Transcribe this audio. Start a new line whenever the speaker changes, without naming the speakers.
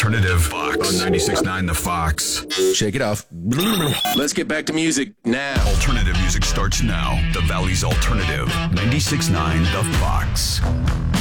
Alternative Fox on 96.9 The Fox.
Shake it off. Let's get back to music now.
Alternative music starts now. The Valley's Alternative. 96.9 The Fox.